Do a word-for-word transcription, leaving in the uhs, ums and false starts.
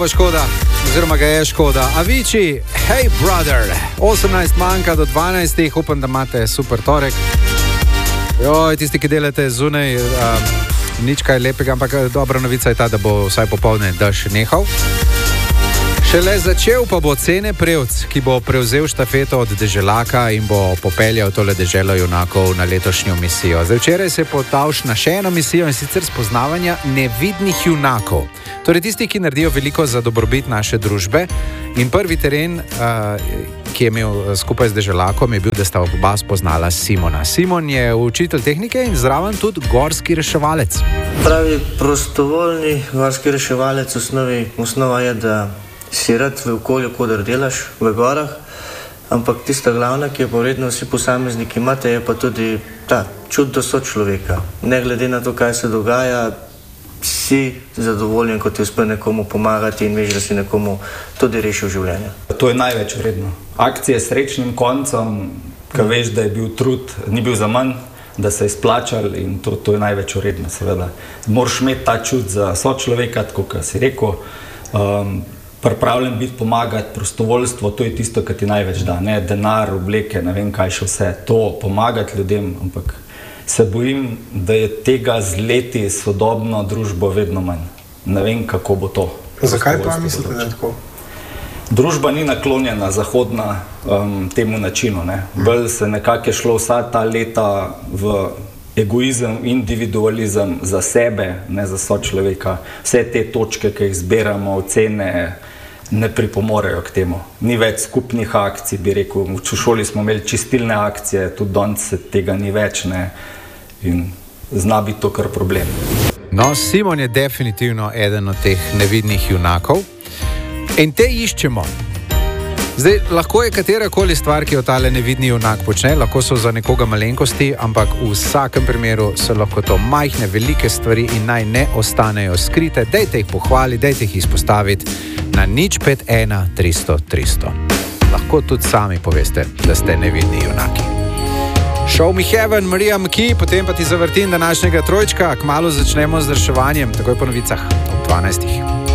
Škoda, oziroma ga je škoda. Avicii, hey brother, osemnajst manjka do dvanajstih, upam, da imate super torek. Joj, tisti, ki delate zunaj, uh, nič kaj lepega, ampak dobra novica je ta, da bo vsaj popoldne dež nehal. Šele začel pa bo Cene Prevc, ki bo prevzel štafeto od Deželaka in bo popeljal tole deželo junakov na letošnjo misijo. Zdaj, včeraj se je potavš na še eno misijo, in sicer spoznavanja nevidnih junakov. Torej tisti, ki naredijo veliko za dobrobit naše družbe. In prvi teren, uh, ki je imel skupaj z Deželakom, je bil, da sta oba spoznala Simona. Simon je učitelj tehnike in zraven tudi gorski reševalec. Pravi prostovoljni gorski reševalec osnovi, osnova je, da si rad v okolju, kodar delaš, v gorah, ampak tista glavna, ki je povredno vsi posamezniki imate, je pa tudi ta čut do sočloveka. Ne glede na to, kaj se dogaja, si zadovoljen, ko ti uspe nekomu pomagati in veš, da si nekomu tudi rešil življenje. To je največ vredno. Akcije s srečnim koncem, ko veš, da je bil trud, ni bil za manj, da se je splačal, in to, to je največ vredno, seveda. Moraš imeti ta čut za sočloveka, tako kot si rekel, um, pripravljen biti pomagati, prostovoljstvo, to je tisto, kar ti največ da, ne denar, obleke, ne vem kaj še vse, to pomagati ljudem, ampak se bojim, da je tega z leti sodobno družbo vedno manj. Ne vem, kako bo to. Zakaj pa mislite, da je tako? Družba ni naklonjena zahodna um, temu načinu, ne. Bolj se nekako je šlo vsa ta leta v egoizem, individualizem za sebe, ne za sočloveka. Vse te točke, ki jih zbiramo, ocene, ne pripomorejo k temu. Ni več skupnih akcij, bi rekel. V šoli smo imeli čistilne akcije, tudi danes se tega ni več, ne. In zna biti to kar problem. No, Simon je definitivno eden od teh nevidnih junakov in te iščemo. Zdaj, lahko je katerakoli stvar, ki jo tale nevidni junak počne, lahko so za nekoga malenkosti, ampak v vsakem primeru so lahko to majhne, velike stvari in naj ne ostanejo skrite. Dajte jih pohvaliti, dajte jih izpostaviti na nič pet ena tristo tristo. Lahko tudi sami poveste, da ste nevidni junaki. Show me heaven, Marija McKee, potem pa ti zavrtim današnjega trojčka. Kmalu začnemo z reševanjem, takoj po novicah ob dvanajstih.